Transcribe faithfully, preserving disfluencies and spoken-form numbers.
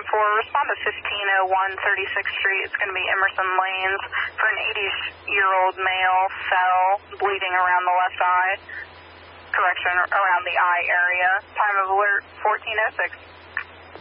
four, respond to fifteen oh one thirty-sixth Street. It's going to be Emerson Lanes for an eighty-year-old male, fell, bleeding around the left eye. Correction, around the eye area. Time of alert fourteen oh six.